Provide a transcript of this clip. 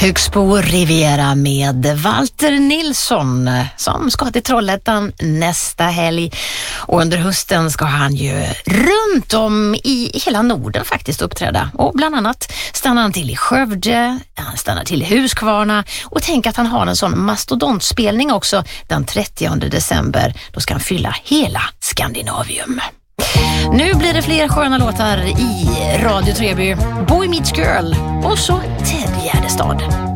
Högsbo Riviera med Walter Nilsson som ska till Trollhättan nästa helg. Och under hösten ska han ju runt om i hela Norden faktiskt uppträda. Och bland annat stannar han till i Skövde, han stannar till i Huskvarna och tänk att han har en sån mastodontspelning också den 30 december. Då ska han fylla hela Skandinavium. Nu blir det fler sköna låtar i Radio Treby. Boy Meets Girl och så Ted Gärdestad.